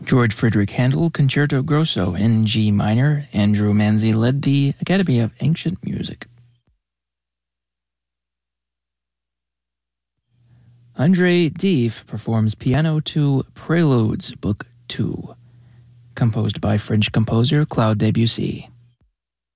George Frideric Handel, Concerto Grosso in G minor. Andrew Manzi led the Academy of Ancient Music. André Dief performs Piano 2 Preludes, Book 2, composed by French composer Claude Debussy.